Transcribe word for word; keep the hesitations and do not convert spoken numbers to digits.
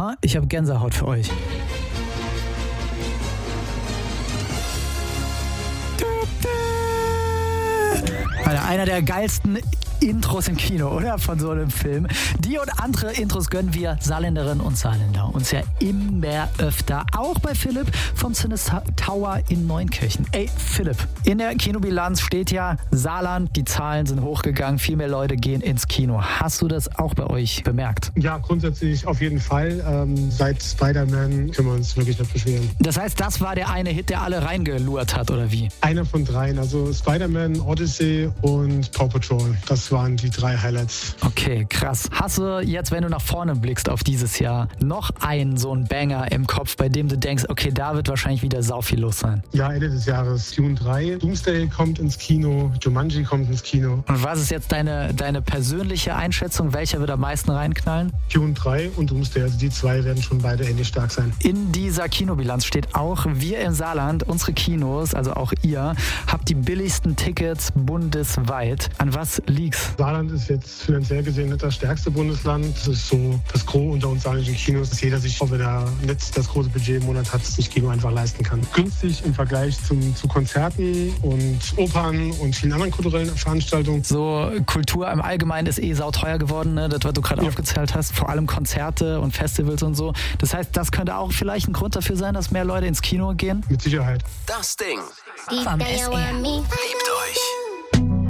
aber ich habe Gänsehaut für euch. Alter, einer der geilsten Intros im Kino, oder? Von so einem Film. Die und andere Intros gönnen wir Saarländerinnen und Saarländer uns ja immer öfter. Auch bei Philipp vom Cine Tower in Neunkirchen. Ey, Philipp, in der Kinobilanz steht ja Saarland, die Zahlen sind hochgegangen, viel mehr Leute gehen ins Kino. Hast du das auch bei euch bemerkt? Ja, grundsätzlich auf jeden Fall. Ähm, seit Spider-Man können wir uns wirklich nicht beschweren. Das heißt, das war der eine Hit, der alle reingelurrt hat, oder wie? Einer von dreien, also Spider-Man, Odyssey und Paw Patrol. Das waren die drei Highlights. Okay, krass. Hast du jetzt, wenn du nach vorne blickst auf dieses Jahr, noch einen so einen Banger im Kopf, bei dem du denkst, okay, da wird wahrscheinlich wieder sau viel los sein? Ja, Ende des Jahres. Dune drei, Doomsday kommt ins Kino, Jumanji kommt ins Kino. Und was ist jetzt deine, deine persönliche Einschätzung? Welcher wird am meisten reinknallen? Dune drei und Doomsday, also die zwei werden schon beide ähnlich stark sein. In dieser Kinobilanz steht auch, wir im Saarland, unsere Kinos, also auch ihr, habt die billigsten Tickets bundesweit. An was liegt's? Saarland ist jetzt finanziell gesehen nicht das stärkste Bundesland. Das ist so das Gros unter uns saarländischen Kinos, dass jeder sich, auch wenn er nicht das große Budget im Monat hat, sich Kino einfach leisten kann. Günstig im Vergleich zum, zu Konzerten und Opern und vielen anderen kulturellen Veranstaltungen. So Kultur im Allgemeinen ist eh sauteuer geworden, ne? Das, was du gerade ja. aufgezählt hast. Vor allem Konzerte und Festivals und so. Das heißt, das könnte auch vielleicht ein Grund dafür sein, dass mehr Leute ins Kino gehen? Mit Sicherheit. Das Ding vom S R.